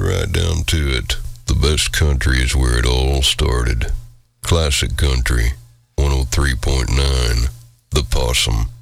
right down to it, the best country is where it all started. Classic Country, 103.9, The Possum.